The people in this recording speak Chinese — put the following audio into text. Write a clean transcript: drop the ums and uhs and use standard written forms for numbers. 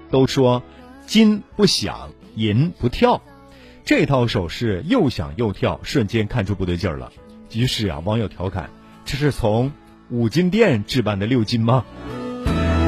都说金不响，银不跳，这套手势又响又跳，瞬间看出不对劲儿了。于是网友调侃，这是从5金店置办的6金吗？